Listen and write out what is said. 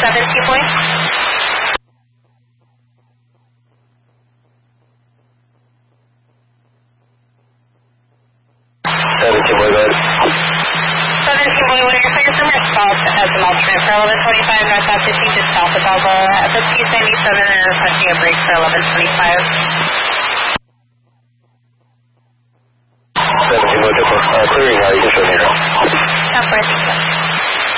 Boy. 17 Boy, go ahead. 17 Boy, what are your figures from response as an alternate for 1125 North Altitude just south of Balboa at the P97 and requesting a break for 1125?